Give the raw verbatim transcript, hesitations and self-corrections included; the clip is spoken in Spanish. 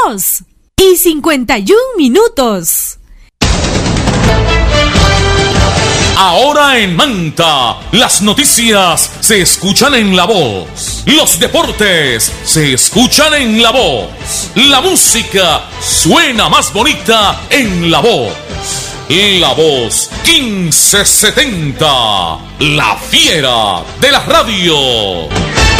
dos y cincuenta y un minutos. Ahora en Manta, las noticias se escuchan en La Voz. Los deportes se escuchan en La Voz. La música suena más bonita en La Voz. La Voz quince setenta, la fiera de la radio.